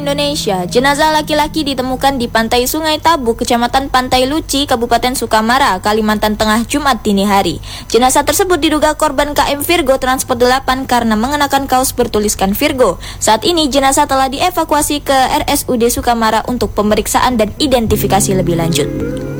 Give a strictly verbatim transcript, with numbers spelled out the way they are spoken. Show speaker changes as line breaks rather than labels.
Indonesia, jenazah laki-laki ditemukan di pantai Sungai Tabu, Kecamatan Pantai Luci, Kabupaten Sukamara, Kalimantan Tengah, Jumat dini hari. Jenazah tersebut diduga korban K M Virgo Transport delapan karena mengenakan kaos bertuliskan Virgo. Saat ini jenazah telah dievakuasi ke R S U D Sukamara untuk pemeriksaan dan identifikasi lebih lanjut.